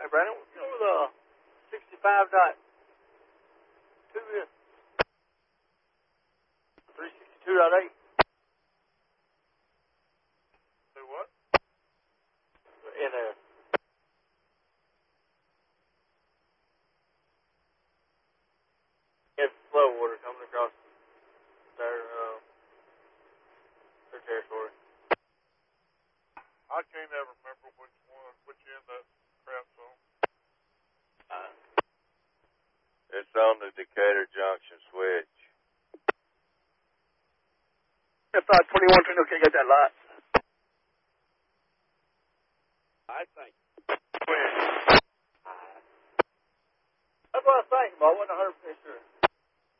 Hey, Brandon, you know what 65.2 is? 362.8. Say what? In a flow water coming across their territory. I can't ever remember which end that crap's on. It's on the Decatur Junction switch. If 21 trying to get that lot. I think. That's what I was thinking, but I wasn't 100% sure.